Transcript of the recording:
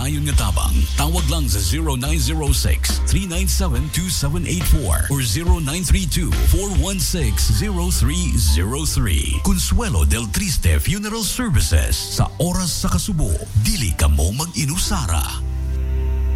maayon nga tabang. Tawag lang sa 0906-397-2784 or 0932-416-0303. Consuelo del Triste Funeral Services. Sa oras sa kasubo, dili ka mo mag-inusara.